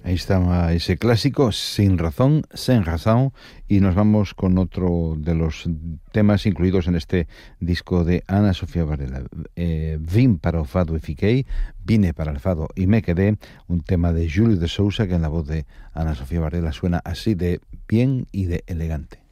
Ahí estaba ese clásico, Sin razón, Sin razón, y nos vamos con otro de los temas incluidos en este disco de Ana Sofía Varela. Vim para o fado e fiquei, vine para el fado y me quedé, un tema de Julio de Sousa que en la voz de Ana Sofía Varela suena así de bien y de elegante.